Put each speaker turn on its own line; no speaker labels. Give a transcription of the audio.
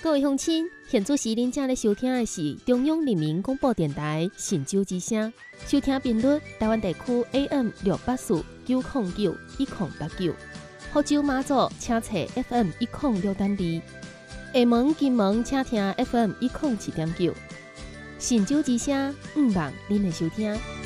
各位乡亲，现在时恁正咧收听的是中央人民广播电台神州之声，收听频率台湾地区 AM684-909-1089，福州马祖请查 FM106.2，厦门、金门请听 FM107.9，神州之声，毋忘恁的收听。